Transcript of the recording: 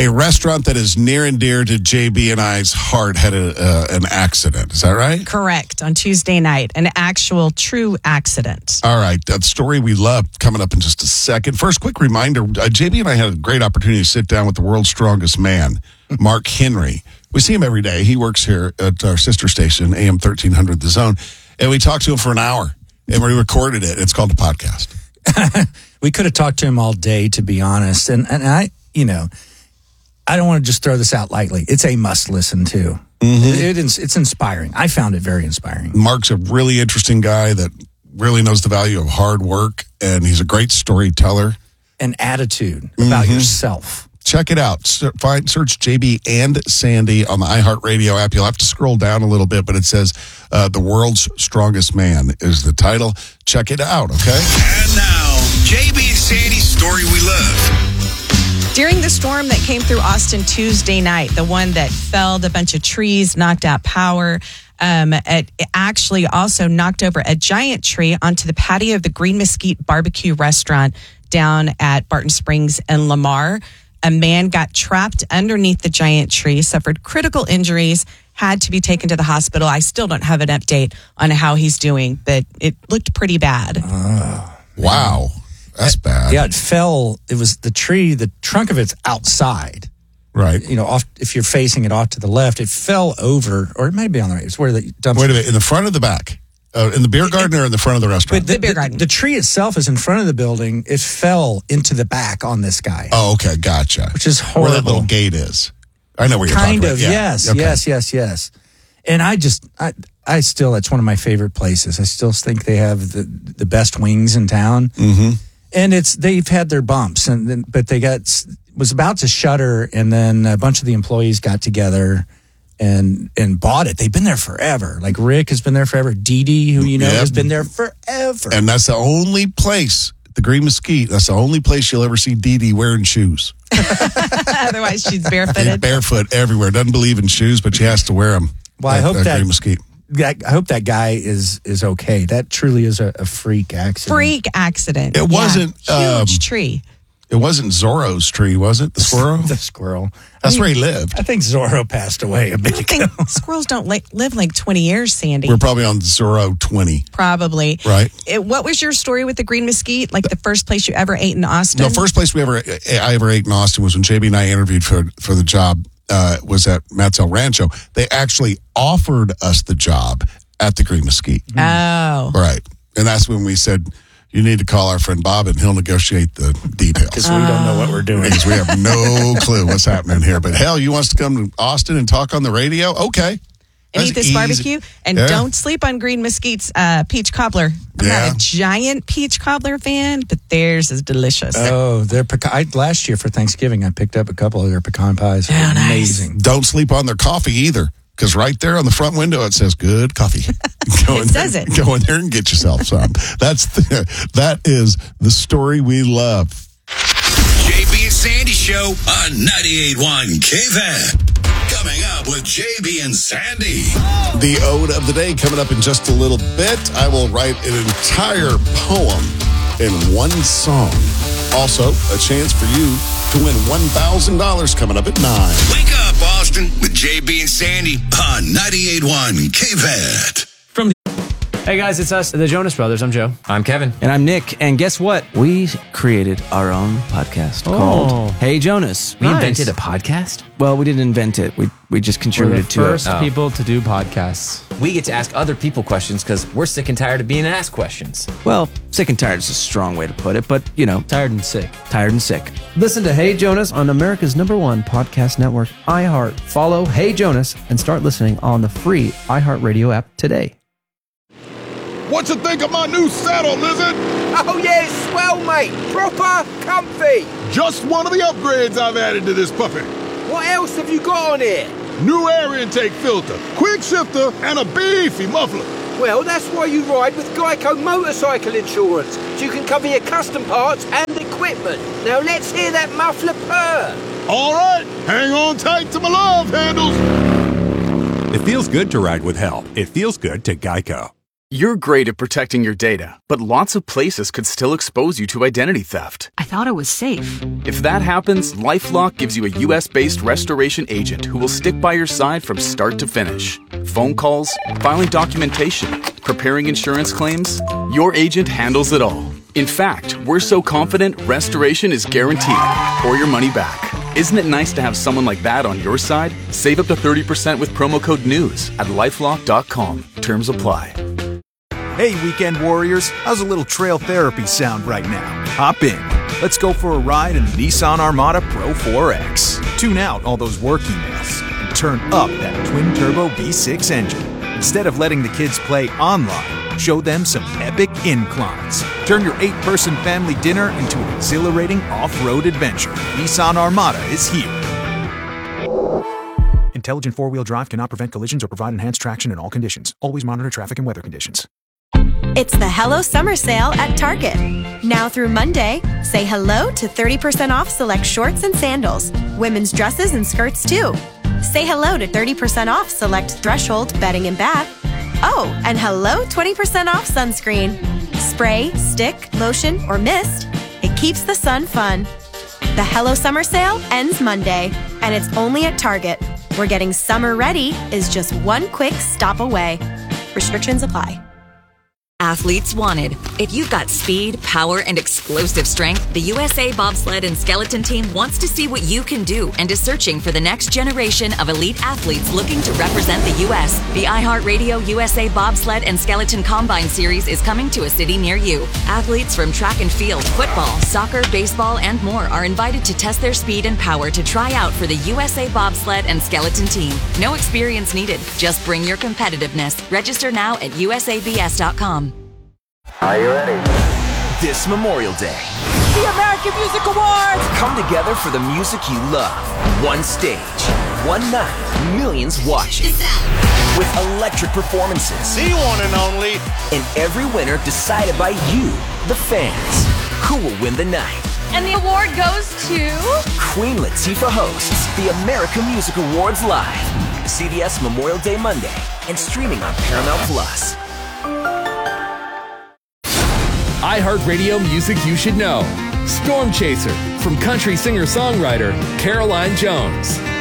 A restaurant that is near and dear to JB and I's heart had an accident. Is that right? Correct. On Tuesday night, an actual true accident. All right. That story we love coming up in just a second. First, quick reminder. JB and I had a great opportunity to sit down with the world's strongest man, Mark Henry. We see him every day. He works here at our sister station, AM 1300 The Zone. And we talked to him for an hour. And we recorded it. It's called a podcast. We could have talked to him all day, to be honest. And I, I don't want to just throw this out lightly. It's a must listen to. It's inspiring. I found it very inspiring. Mark's a really interesting guy that really knows the value of hard work, and he's a great storyteller. An attitude about yourself. Check it out. Search JB and Sandy on the iHeartRadio app. You'll have to scroll down a little bit, but it says The World's Strongest Man is the title. Check it out, okay? And now, JB and Sandy's Story We Love. During the storm that came through Austin Tuesday night, the one that felled a bunch of trees, knocked out power, it actually also knocked over a giant tree onto the patio of the Green Mesquite Barbecue restaurant down at Barton Springs and Lamar. A man got trapped underneath the giant tree, suffered critical injuries, had to be taken to the hospital. I still don't have an update on how he's doing, but it looked pretty bad. Wow. That's bad. Yeah, it fell. It was the tree, the trunk of it's outside. Right. Off, if you're facing it off to the left, it fell over, or it might be on the right. It's where the dumpster. Wait a minute. In the front or the back? In the beer garden or in the front of the restaurant? The beer garden. The tree itself is in front of the building. It fell into the back on this guy. Oh, okay. Gotcha. Which is horrible. Where that little gate is. I know where you're talking about. Yes, Okay. yes. And I still, it's one of my favorite places. I still think they have the best wings in town. Mm-hmm. And they've had their bumps, but they was about to shutter, and then a bunch of the employees got together and bought it. They've been there forever. Like Rick has been there forever. Dee Dee, who has been there forever. And that's the only place, the Green Mesquite, that's the only place you'll ever see Dee Dee wearing shoes. Otherwise, she's barefooted. Barefoot everywhere. Doesn't believe in shoes, but she has to wear them. Well, I hope Green Mesquite. I hope that guy is okay. That truly is a freak accident. Freak accident. It wasn't huge tree. It wasn't Zorro's tree, was it? The squirrel? The squirrel. That's where he lived. I think Zorro passed away a bit ago. Squirrels don't live like 20 years, Sandy. We're probably on Zorro 20. Probably. Right. What was your story with the Green Mesquite? Like the first place you ever ate in Austin? No, first place I ever ate in Austin was when JB and I interviewed for the job. Was at Matt's El Rancho. They actually offered us the job at the Green Mesquite. Oh. Right. And that's when we said, you need to call our friend Bob and he'll negotiate the details. Because we don't know what we're doing. Because we have no clue what's happening here. But hell, you want us to come to Austin and talk on the radio? Okay. And eat this barbecue. And don't sleep on Green Mesquite's peach cobbler. I'm not a giant peach cobbler fan, but theirs is delicious. Oh, last year for Thanksgiving, I picked up a couple of their pecan pies. Oh, amazing. Nice. Don't sleep on their coffee either. Because right there on the front window, it says good coffee. Go in there and get yourself some. That is the story we love. JB and Sandy Show on 98.1 KVAP. Coming up with JB and Sandy. The ode of the day coming up in just a little bit. I will write an entire poem in one song. Also, a chance for you to win $1,000 coming up at 9. Wake up, Austin, with JB and Sandy on 98.1 KVAT. Hey guys, it's us, the Jonas Brothers. I'm Joe. I'm Kevin. And I'm Nick. And guess what? We created our own podcast called Hey Jonas. We invented a podcast? Well, we didn't invent it. We just contributed to it. We're the first people to do podcasts. We get to ask other people questions because we're sick and tired of being asked questions. Well, sick and tired is a strong way to put it, but, Tired and sick. Tired and sick. Listen to Hey Jonas on America's #1 podcast network, iHeart. Follow Hey Jonas and start listening on the free iHeartRadio app today. What you think of my new saddle, Lizard? Oh, yeah, it's swell, mate. Proper comfy. Just one of the upgrades I've added to this puppy. What else have you got on it? New air intake filter, quick shifter, and a beefy muffler. Well, that's why you ride with Geico Motorcycle Insurance, so you can cover your custom parts and equipment. Now let's hear that muffler purr. All right, hang on tight to my love handles. It feels good to ride with help. It feels good to Geico. You're great at protecting your data, but lots of places could still expose you to identity theft. I thought it was safe. If that happens, LifeLock gives you a US-based restoration agent who will stick by your side from start to finish. Phone calls, filing documentation, preparing insurance claims, your agent handles it all. In fact, we're so confident restoration is guaranteed or your money back. Isn't it nice to have someone like that on your side? Save up to 30% with promo code NEWS at LifeLock.com. Terms apply. Hey, weekend warriors, how's a little trail therapy sound right now? Hop in. Let's go for a ride in the Nissan Armada Pro 4X. Tune out all those work emails and turn up that twin-turbo V6 engine. Instead of letting the kids play online, show them some epic inclines. Turn your 8-person family dinner into an exhilarating off-road adventure. Nissan Armada is here. Intelligent four-wheel drive cannot prevent collisions or provide enhanced traction in all conditions. Always monitor traffic and weather conditions. It's the Hello Summer Sale at Target. Now through Monday, say hello to 30% off select shorts and sandals. Women's dresses and skirts too. Say hello to 30% off select Threshold bedding and bath. Oh, and hello 20% off sunscreen. Spray, stick, lotion, or mist. It keeps the sun fun. The Hello Summer Sale ends Monday, and it's only at Target, where getting summer ready is just one quick stop away. Restrictions apply. Athletes wanted. If you've got speed, power, and explosive strength, the USA Bobsled and Skeleton Team wants to see what you can do and is searching for the next generation of elite athletes looking to represent the U.S. The iHeartRadio USA Bobsled and Skeleton Combine Series is coming to a city near you. Athletes from track and field, football, soccer, baseball, and more are invited to test their speed and power to try out for the USA Bobsled and Skeleton Team. No experience needed. Just bring your competitiveness. Register now at usabs.com. Are you ready? This Memorial Day, The American Music Awards! come together for the music you love. One stage, one night, millions watching. With electric performances. The one and only. And every winner decided by you, the fans. Who will win the night? And the award goes to... Queen Latifah hosts the American Music Awards live. CBS Memorial Day Monday and streaming on Paramount Plus. iHeartRadio Music You Should Know. Storm Chaser from country singer-songwriter Caroline Jones.